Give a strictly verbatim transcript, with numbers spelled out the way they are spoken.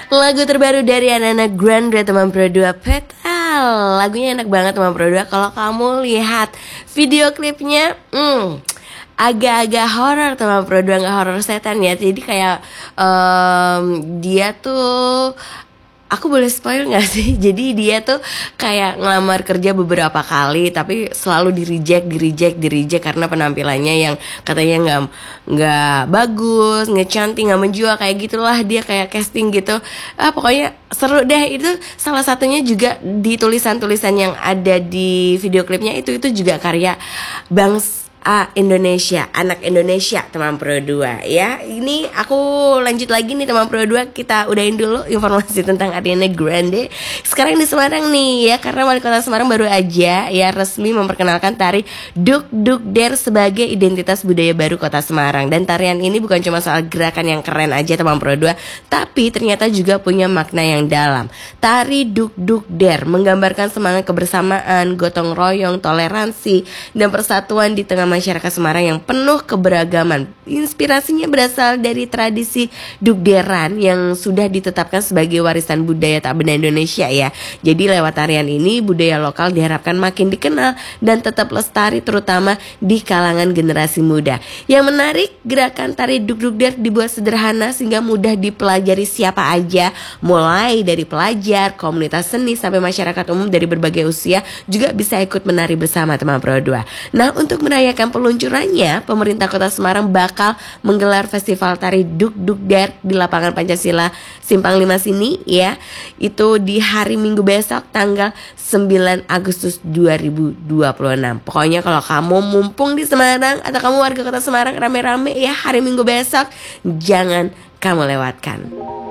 Lagu terbaru dari Ariana Grande teman Pro dua, Petal. Lagunya enak banget teman Pro dua. Kalau kamu lihat video klipnya, hmm, agak-agak horor teman Pro dua, nggak horor setan ya. Jadi kayak um, dia tuh, aku boleh spoil gak sih? Jadi dia tuh kayak ngelamar kerja beberapa kali, tapi selalu di reject, di reject, di reject karena penampilannya yang katanya nggak nggak bagus, nggak cantik, nggak menjual kayak gitulah. Dia kayak casting gitu. Ah pokoknya seru deh. Itu salah satunya juga di tulisan-tulisan yang ada di video klipnya itu itu juga karya Bangs A Indonesia, anak Indonesia teman Pro dua ya. Ini aku lanjut lagi nih teman Pro dua. Kita udahin dulu informasi tentang Ariana Grande. Sekarang di Semarang nih ya, karena Wali Kota Semarang baru aja ya resmi memperkenalkan tari Duk Duk Der sebagai identitas budaya baru Kota Semarang. Dan tarian ini bukan cuma soal gerakan yang keren aja teman Pro dua, tapi ternyata juga punya makna yang dalam. Tari Duk Duk Der menggambarkan semangat kebersamaan, gotong royong, toleransi, dan persatuan di tengah masyarakat Semarang yang penuh keberagaman. Inspirasinya berasal dari tradisi dukderan yang sudah ditetapkan sebagai warisan budaya tak benda Indonesia ya. Jadi lewat tarian ini budaya lokal diharapkan makin dikenal dan tetap lestari, terutama di kalangan generasi muda. Yang menarik, gerakan tari duk-dukder dibuat sederhana sehingga mudah dipelajari siapa aja, mulai dari pelajar, komunitas seni, sampai masyarakat umum dari berbagai usia juga bisa ikut menari bersama teman Pro dua. Nah, untuk merayakan peluncurannya, pemerintah Kota Semarang bakal menggelar festival tari Duk Duk Der di lapangan Pancasila Simpang lima sini ya. Itu di hari Minggu besok tanggal sembilan Agustus dua ribu dua puluh enam. Pokoknya kalau kamu mumpung di Semarang atau kamu warga Kota Semarang rame-rame ya hari Minggu besok, jangan kamu lewatkan.